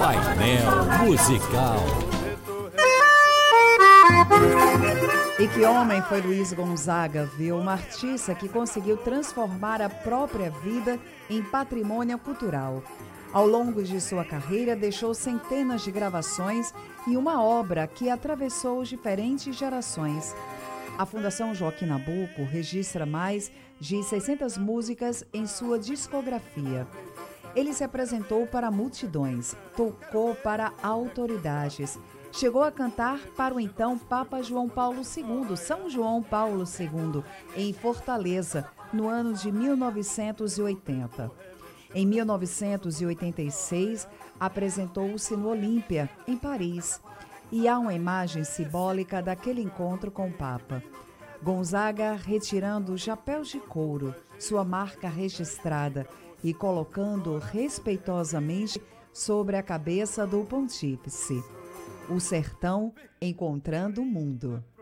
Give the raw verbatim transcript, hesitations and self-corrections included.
Painel Musical. E que homem foi Luiz Gonzaga, viu? Uma artista que conseguiu transformar a própria vida em patrimônio cultural. Ao longo de sua carreira, deixou centenas de gravações e uma obra que atravessou diferentes gerações. A Fundação Joaquim Nabuco registra mais de seiscentas músicas em sua discografia. Ele se apresentou para multidões, tocou para autoridades, chegou a cantar para o então Papa João Paulo segundo, São João Paulo segundo, em Fortaleza, no ano de mil novecentos e oitenta. Em mil novecentos e oitenta e seis, apresentou-se no Olímpia, em Paris. E há uma imagem simbólica daquele encontro com o Papa. Gonzaga retirando o chapéu de couro, sua marca registrada, e colocando respeitosamente sobre a cabeça do pontífice. O sertão encontrando o mundo.